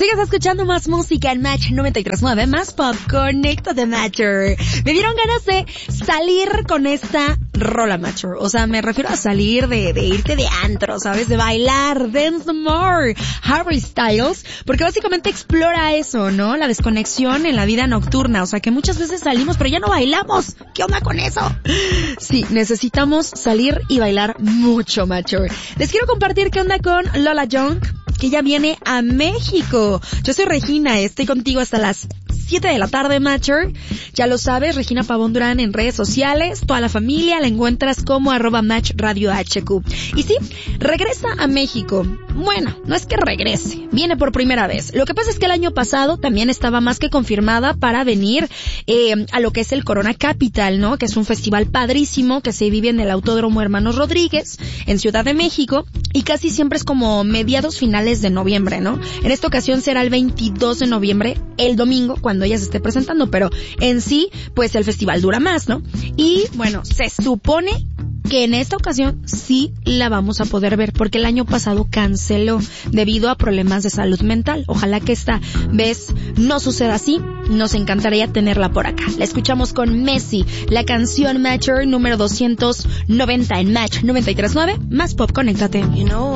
Sigues escuchando más música en Match 93.9, más pop, Conéctate Matcher. Me dieron ganas de salir con esta rola, Matcher. O sea, me refiero a salir de irte de antro, ¿sabes? De bailar, dance more, Harry Styles, porque básicamente explora eso, ¿no? La desconexión en la vida nocturna. O sea, que muchas veces salimos, pero ya no bailamos. ¿Qué onda con eso? Sí, necesitamos salir y bailar mucho, Matcher. Les quiero compartir qué onda con Lola Young, que ya viene a México. Yo soy Regina, estoy contigo hasta las 7 de la tarde, Matcher. Ya lo sabes, Regina Pavón Durán en redes sociales. Toda la familia la encuentras como @MatchRadioHQ. Y sí, regresa a México. Bueno, no es que regrese, viene por primera vez. Lo que pasa es que el año pasado también estaba más que confirmada para venir a lo que es el Corona Capital, ¿no? Que es un festival padrísimo que se vive en el Autódromo Hermanos Rodríguez, en Ciudad de México, y casi siempre es como mediados finales de noviembre, ¿no? En esta ocasión será el 22 de noviembre, el domingo, cuando ella se esté presentando, pero en sí, pues el festival dura más, ¿no? Y bueno, se supone que en esta ocasión sí la vamos a poder ver, porque el año pasado canceló debido a problemas de salud mental. Ojalá que esta vez no suceda así. Nos encantaría tenerla por acá. La escuchamos con Messi, la canción Matcher número 290 en Match 93.9, más pop, conéctate. You know